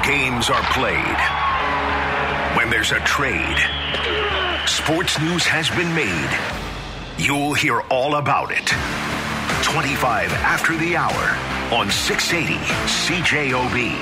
games are played, when there's a trade, sports news has been made, you'll hear all about it. 25 after the hour on 680 CJOB.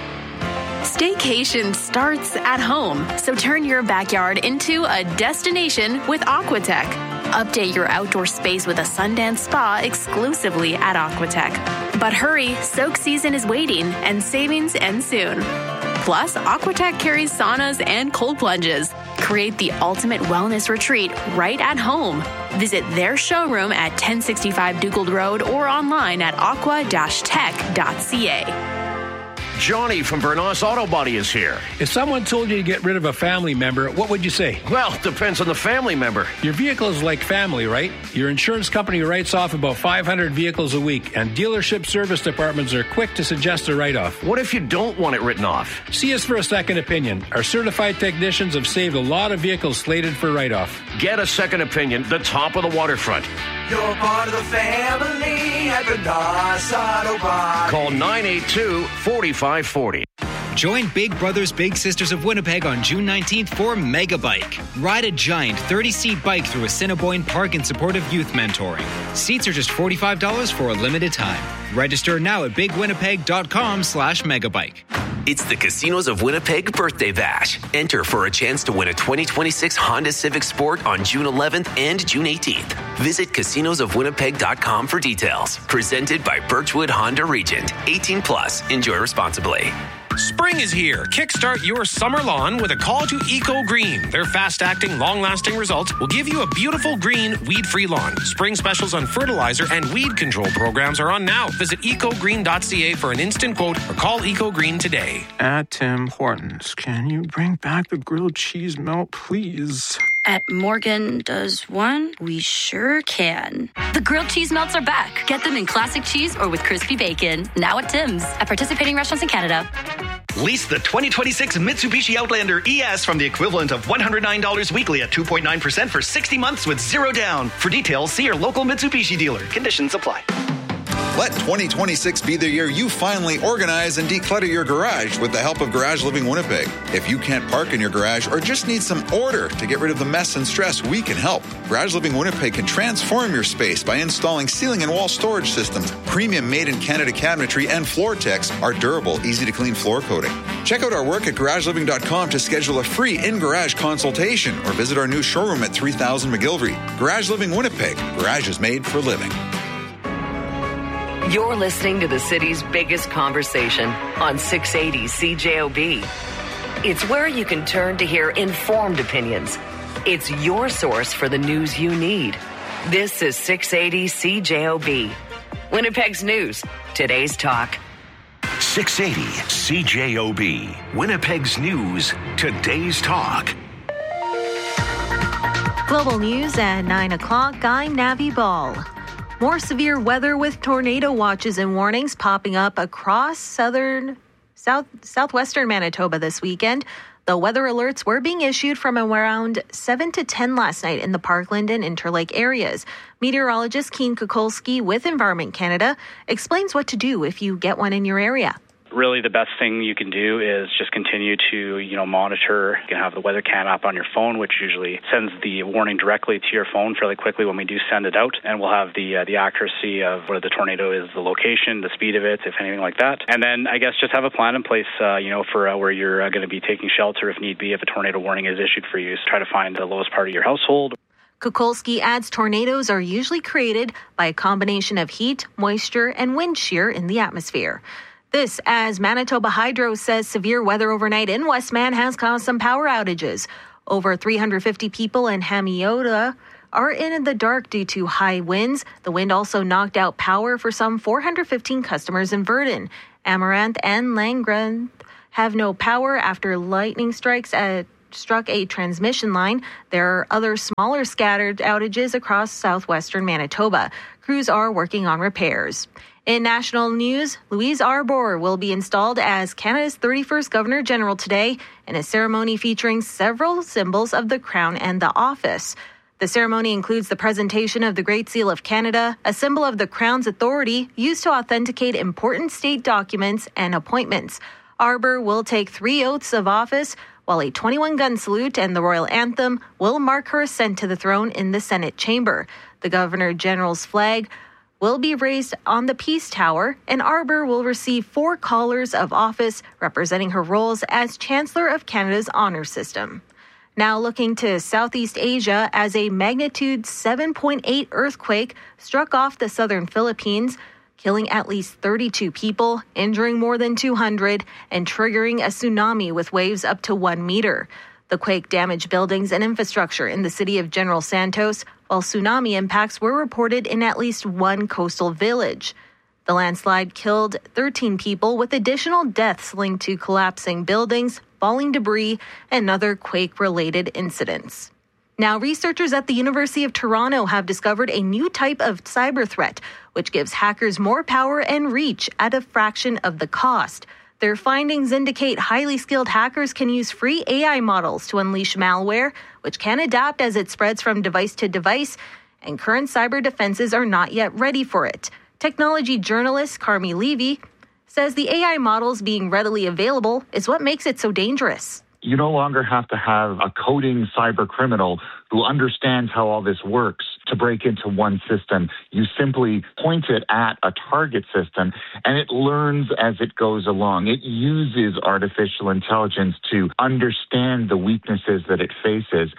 Staycation starts at home, so turn your backyard into a destination with Aquatech. Update your outdoor space with a Sundance spa exclusively at Aquatech. But hurry, soak season is waiting and savings end soon. Plus, Aquatech carries saunas and cold plunges. Create the ultimate wellness retreat right at home. Visit their showroom at 1065 Dugald Road or online at aqua-tech.ca. Johnny from Vernos Auto Body is here. If someone told you to get rid of a family member, what would you say? Well, it depends on the family member. Your vehicle is like family, right? Your insurance company writes off about 500 vehicles a week, and dealership service departments are quick to suggest a write-off. What if you don't want it written off? See us for a second opinion. Our certified technicians have saved a lot of vehicles slated for write-off. Get a second opinion, the top of the waterfront. You're part of the family at Vernos Auto Body. Call 982-4540. Join Big Brothers Big Sisters of Winnipeg on June 19th for Megabike. Ride a giant 30-seat bike through Assiniboine Park in support of youth mentoring. Seats are just $45 for a limited time. Register now at bigwinnipeg.com/megabike. It's the Casinos of Winnipeg Birthday Bash. Enter for a chance to win a 2026 Honda Civic Sport on June 11th and June 18th. Visit casinosofwinnipeg.com for details. Presented by Birchwood Honda Regent. 18 plus. Enjoy responsibly. Spring is here. Kickstart your summer lawn with a call to Eco Green. Their fast-acting, long-lasting results will give you a beautiful green, weed-free lawn. Spring specials on fertilizer and weed control programs are on now. Visit ecogreen.ca for an instant quote or call Eco Green today. At Tim Hortons, can you bring back the grilled cheese melt, please? At Morgan Does One, we sure can. The grilled cheese melts are back. Get them in classic cheese or with crispy bacon. Now at Tim's. At participating restaurants in Canada. Lease the 2026 Mitsubishi Outlander ES from the equivalent of $109 weekly at 2.9% for 60 months with zero down. For details, see your local Mitsubishi dealer. Conditions apply. Let 2026 be the year you finally organize and declutter your garage with the help of Garage Living Winnipeg. If you can't park in your garage or just need some order to get rid of the mess and stress, we can help. Garage Living Winnipeg can transform your space by installing ceiling and wall storage systems, premium made-in-Canada cabinetry, and FloorTex, our durable, easy-to-clean floor coating. Check out our work at garageliving.com to schedule a free in-garage consultation or visit our new showroom at 3000 McGilvery. Garage Living Winnipeg. Garage is made for living. You're listening to the city's biggest conversation on 680 CJOB. It's where you can turn to hear informed opinions. It's your source for the news you need. This is 680 CJOB. Winnipeg's news, today's talk. 680 CJOB. Winnipeg's news, today's talk. Global news at 9 o'clock. I'm Navi Ball. More severe weather with tornado watches and warnings popping up across southwestern Manitoba this weekend. The weather alerts were being issued from around 7 to 10 last night in the Parkland and Interlake areas. Meteorologist Keen Kukulski with Environment Canada explains what to do if you get one in your area. Really, the best thing you can do is just continue to, monitor. You can have the Weather Cam app on your phone, which usually sends the warning directly to your phone fairly quickly when we do send it out. And we'll have the accuracy of where the tornado is, the location, the speed of it, if anything like that. And then I guess just have a plan in place, for where you're going to be taking shelter if need be, if a tornado warning is issued for you. So try to find the lowest part of your household. Kukulski adds tornadoes are usually created by a combination of heat, moisture, and wind shear in the atmosphere. This as Manitoba Hydro says severe weather overnight in Westman has caused some power outages. Over 350 people in Hamiota are in the dark due to high winds. The wind also knocked out power for some 415 customers in Verdun. Amaranth and Langrand have no power after lightning strikes struck a transmission line. There are other smaller scattered outages across southwestern Manitoba. Crews are working on repairs. In national news, Louise Arbour will be installed as Canada's 31st Governor General today in a ceremony featuring several symbols of the Crown and the office. The ceremony includes the presentation of the Great Seal of Canada, a symbol of the Crown's authority used to authenticate important state documents and appointments. Arbour will take 3 oaths of office, while a 21-gun salute and the royal anthem will mark her ascent to the throne in the Senate chamber. The Governor General's flag will be raised on the Peace Tower, and Arbour will receive 4 collars of office representing her roles as Chancellor of Canada's honor system. Now looking to Southeast Asia, as a magnitude 7.8 earthquake struck off the southern Philippines, killing at least 32 people, injuring more than 200, and triggering a tsunami with waves up to 1 meter. The quake damaged buildings and infrastructure in the city of General Santos, while tsunami impacts were reported in at least 1 coastal village. The landslide killed 13 people, with additional deaths linked to collapsing buildings, falling debris, and other quake-related incidents. Now, researchers at the University of Toronto have discovered a new type of cyber threat, which gives hackers more power and reach at a fraction of the cost. Their findings indicate highly skilled hackers can use free AI models to unleash malware, which can adapt as it spreads from device to device, and current cyber defenses are not yet ready for it. Technology journalist Carmi Levy says the AI models being readily available is what makes it so dangerous. You no longer have to have a coding cyber criminal who understands how all this works to break into one system. You simply point it at a target system, and it learns as it goes along. It uses artificial intelligence to understand the weaknesses that it faces.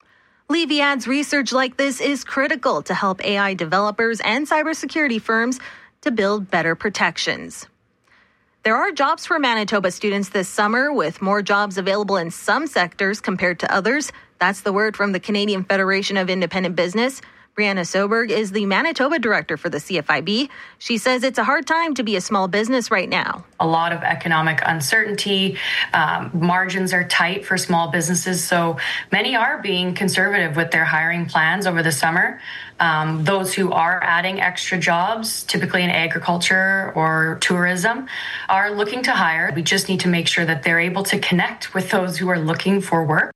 Levy adds research like this is critical to help AI developers and cybersecurity firms to build better protections. There are jobs for Manitoba students this summer, with more jobs available in some sectors compared to others. That's the word from the Canadian Federation of Independent Business. Brianna Soberg is the Manitoba director for the CFIB. She says it's a hard time to be a small business right now. A lot of economic uncertainty. Margins are tight for small businesses, so many are being conservative with their hiring plans over the summer. Those who are adding extra jobs, typically in agriculture or tourism, are looking to hire. We just need to make sure that they're able to connect with those who are looking for work.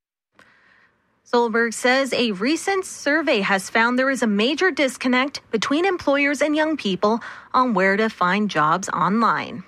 Solberg says a recent survey has found there is a major disconnect between employers and young people on where to find jobs online.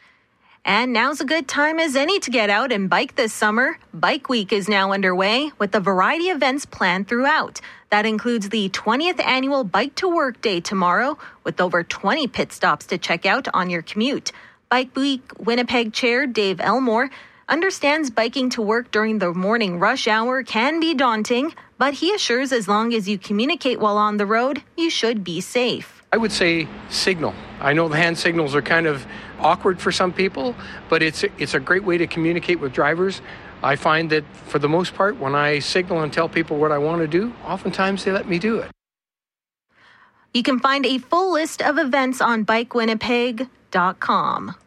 And now's a good time as any to get out and bike this summer. Bike Week is now underway with a variety of events planned throughout. That includes the 20th annual Bike to Work Day tomorrow, with over 20 pit stops to check out on your commute. Bike Week Winnipeg Chair Dave Elmore understands biking to work during the morning rush hour can be daunting, but he assures as long as you communicate while on the road, you should be safe. I would say signal. I know the hand signals are kind of awkward for some people, but it's a great way to communicate with drivers. I find that for the most part, when I signal and tell people what I want to do, oftentimes they let me do it. You can find a full list of events on bikewinnipeg.com.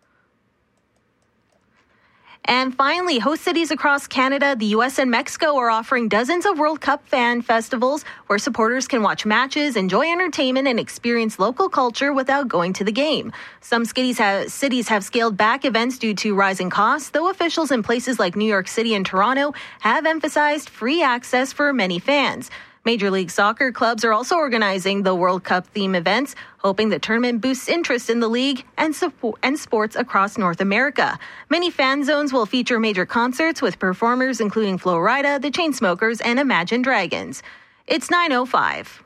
And finally, host cities across Canada, the U.S. and Mexico are offering dozens of World Cup fan festivals where supporters can watch matches, enjoy entertainment, and experience local culture without going to the game. Some cities have scaled back events due to rising costs, though officials in places like New York City and Toronto have emphasized free access for many fans. Major League Soccer clubs are also organizing the World Cup theme events, hoping the tournament boosts interest in the league and sports across North America. Many fan zones will feature major concerts with performers including Flo Rida, The Chainsmokers, and Imagine Dragons. It's 9:05.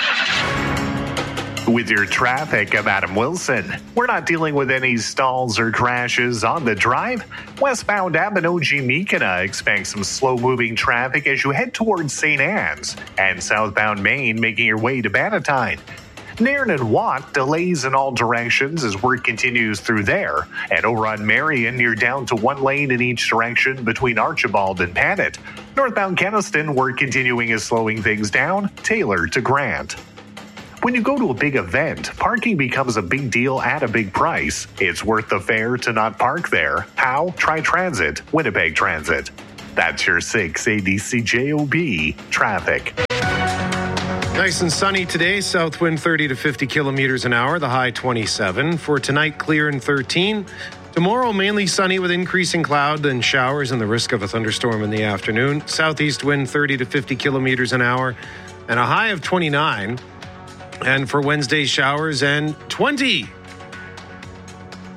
With your traffic, I'm Adam Wilson. We're not dealing with any stalls or crashes on the drive. Westbound Abinogi-Mekina expect some slow-moving traffic as you head towards St. Anne's, and southbound Maine making your way to Bannatyne. Nairn and Watt, delays in all directions as work continues through there. And over on Marion, you're down to one lane in each direction between Archibald and Panet. Northbound Kenaston, work continuing is slowing things down. Taylor to Grant. When you go to a big event, parking becomes a big deal at a big price. It's worth the fare to not park there. How? Try Transit, Winnipeg Transit. That's your 680 CJOB traffic. Nice and sunny today. South wind 30 to 50 kilometers an hour. The high 27. For tonight, clear and 13. Tomorrow, mainly sunny with increasing cloud and showers and the risk of a thunderstorm in the afternoon. Southeast wind 30 to 50 kilometers an hour and a high of 29. And for Wednesday, showers and 20.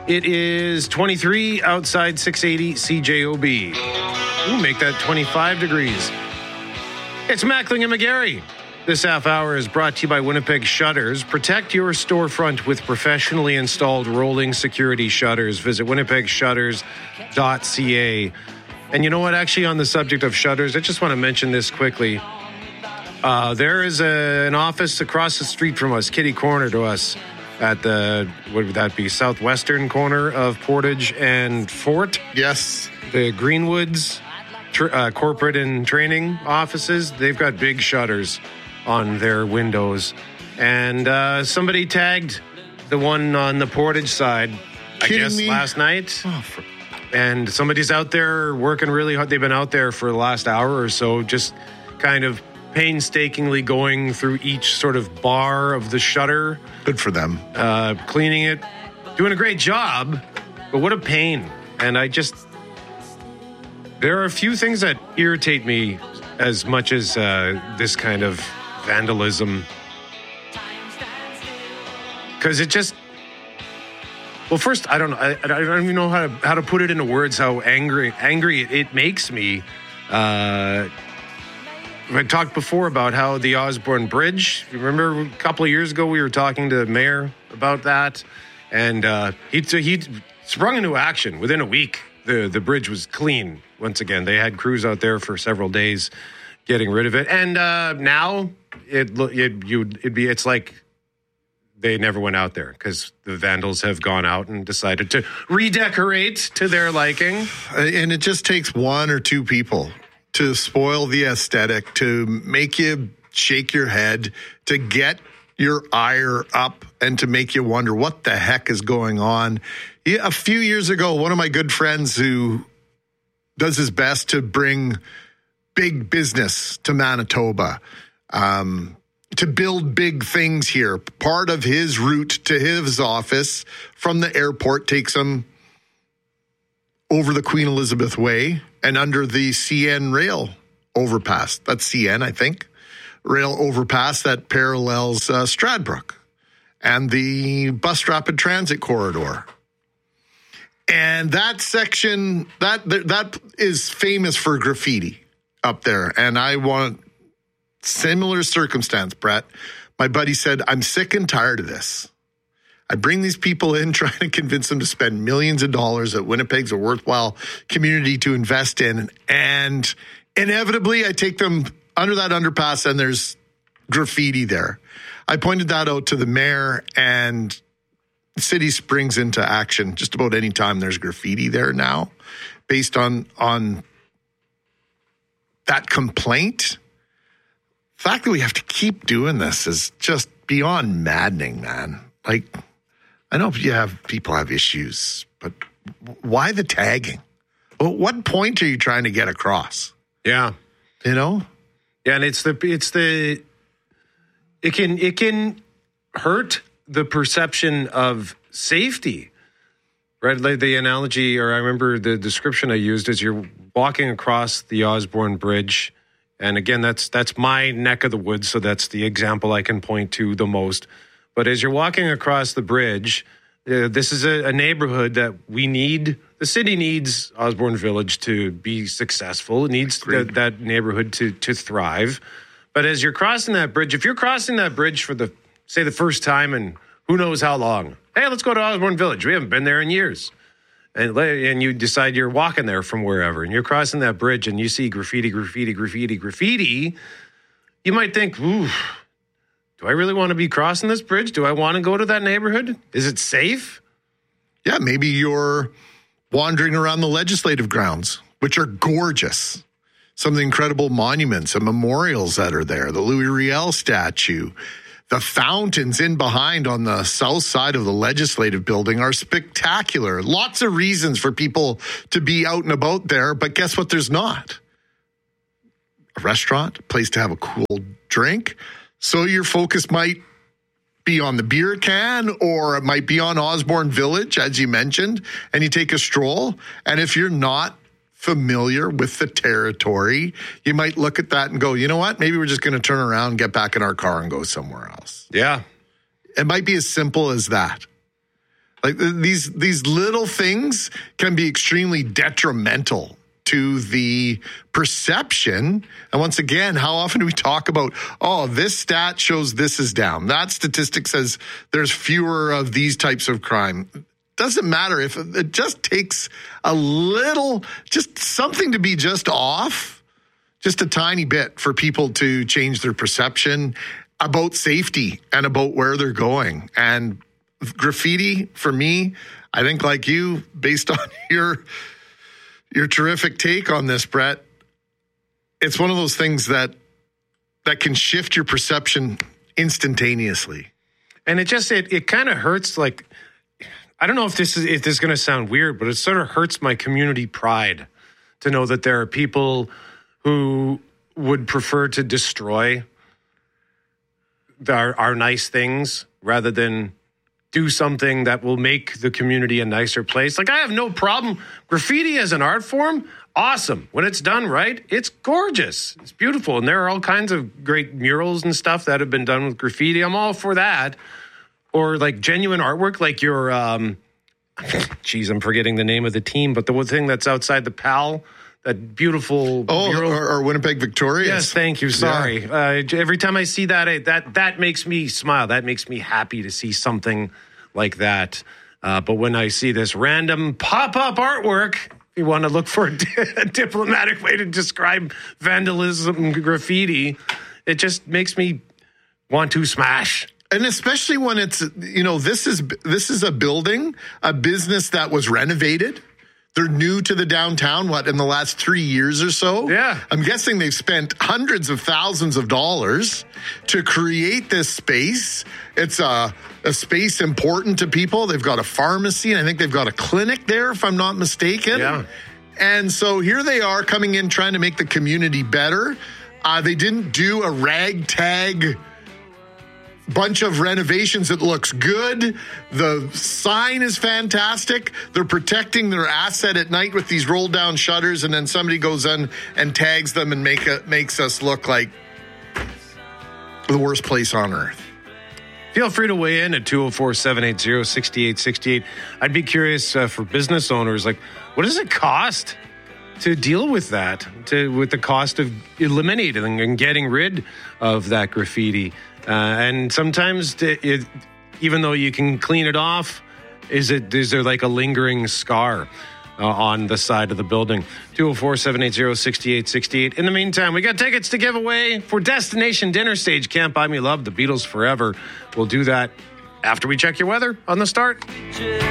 It is 23 outside 680 CJOB. Ooh, make that 25 degrees. It's Mackling and McGarry. This half hour is brought to you by Winnipeg Shutters. Protect your storefront with professionally installed rolling security shutters. Visit winnipegshutters.ca. And you know what? Actually, on the subject of shutters, I just want to mention this quickly. There is an office across the street from us, kitty corner to us, at the, what would that be, southwestern corner of Portage and Fort? Yes. The Greenwoods corporate and training offices, they've got big shutters on their windows. And somebody tagged the one on the Portage side, last night. And somebody's out there working really hard. They've been out there for the last hour or so, just kind of painstakingly going through each sort of bar of the shutter. Good for them. Cleaning it. Doing a great job, but what a pain. And there are a few things that irritate me as much as this kind of vandalism. Because it just... Well, first, I don't know. I don't even know how to put it into words, how angry it makes me. I talked before about how the Osborne Bridge, remember a couple of years ago we were talking to the mayor about that, and he sprung into action within a week. The bridge was clean once again. They had crews out there for several days getting rid of it, and now it's like they never went out there because the vandals have gone out and decided to redecorate to their liking. And it just takes one or two people to spoil the aesthetic, to make you shake your head, to get your ire up, and to make you wonder what the heck is going on. A few years ago, one of my good friends who does his best to bring big business to Manitoba, to build big things here. Part of his route to his office from the airport takes him over the Queen Elizabeth Way and under the CN rail overpass. That's CN, I think. Rail overpass that parallels Stradbrook and the bus rapid transit corridor. And that section, that is famous for graffiti up there. And I want... Similar circumstance, Brett. My buddy said, I'm sick and tired of this. I bring these people in trying to convince them to spend millions of dollars that Winnipeg's a worthwhile community to invest in. And inevitably, I take them under that underpass and there's graffiti there. I pointed that out to the mayor, and the city springs into action just about any time there's graffiti there now, based on that complaint. The fact that we have to keep doing this is just beyond maddening, man. Like, I know people have issues, but why the tagging? Well, what point are you trying to get across? Yeah. You know? Yeah, and it can hurt the perception of safety. Right? Like the analogy, or I remember the description I used, is you're walking across the Osborne Bridge. And again, that's my neck of the woods, so that's the example I can point to the most. But as you're walking across the bridge, this is a neighborhood that we need. The city needs Osborne Village to be successful. It needs that neighborhood to thrive. But as you're crossing that bridge, if you're crossing that bridge for the first time in who knows how long, hey, let's go to Osborne Village. We haven't been there in years. And you decide you're walking there from wherever, and you're crossing that bridge, and you see graffiti, you might think, ooh, do I really want to be crossing this bridge? Do I want to go to that neighborhood? Is it safe? Yeah, maybe you're wandering around the legislative grounds, which are gorgeous. Some of the incredible monuments and memorials that are there, the Louis Riel statue. The fountains in behind on the south side of the legislative building are spectacular. Lots of reasons for people to be out and about there, but guess what? There's not. A restaurant, a place to have a cool drink. So your focus might be on the beer can, or it might be on Osborne Village, as you mentioned, and you take a stroll. And if you're not familiar with the territory, you might look at that and go, you know what? Maybe we're just going to turn around, get back in our car and go somewhere else. Yeah. It might be as simple as that. Like these little things can be extremely detrimental to the perception. And once again, how often do we talk about, oh, this stat shows this is down. That statistic says there's fewer of these types of crime. Doesn't matter if it just takes a little, just something to be just off, just a tiny bit for people to change their perception about safety and about where they're going. And graffiti, for me, I think like you, based on your terrific take on this, Brett, it's one of those things that can shift your perception instantaneously. And it kind of hurts. Like, I don't know if this is going to sound weird, but it sort of hurts my community pride to know that there are people who would prefer to destroy our nice things rather than do something that will make the community a nicer place. Like, I have no problem. Graffiti as an art form, awesome. When it's done right, it's gorgeous. It's beautiful. And there are all kinds of great murals and stuff that have been done with graffiti. I'm all for that. Or like genuine artwork, like your, geez, I'm forgetting the name of the team, but the one thing that's outside the PAL, that beautiful mural. Or Winnipeg Victorious. Yes, thank you. Sorry. Yeah. Every time I see that, that makes me smile. That makes me happy to see something like that. But when I see this random pop-up artwork, you want to look for a diplomatic way to describe vandalism and graffiti, it just makes me want to smash. And especially when it's, this is a building, a business that was renovated. They're new to the downtown, in the last 3 years or so? Yeah. I'm guessing they've spent hundreds of thousands of dollars to create this space. It's a space important to people. They've got a pharmacy, and I think they've got a clinic there, if I'm not mistaken. Yeah. And so here they are coming in trying to make the community better. They didn't do a ragtag bunch of renovations. It looks good. The sign is fantastic. They're protecting their asset at night with these roll down shutters, and then somebody goes in and tags them and makes us look like the worst place on earth. Feel free to weigh in at 204-780-6868. I'd be curious for business owners, like, what does it cost to deal with that, with the cost of eliminating and getting rid of that graffiti? And sometimes, even though you can clean it off, is there like a lingering scar on the side of the building? 204-780-6868. In the meantime, we got tickets to give away for Destination Dinner Stage. Can't Buy Me Love, The Beatles Forever. We'll do that after we check your weather on The Start.